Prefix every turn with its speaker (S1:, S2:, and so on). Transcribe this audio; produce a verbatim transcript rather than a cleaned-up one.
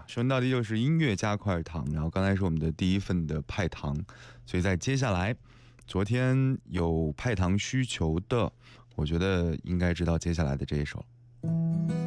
S1: 说到底就是音乐加块糖，然后刚才是我们的第一份的派糖，所以在接下来，昨天有派糖需求的，我觉得应该知道接下来的这一首。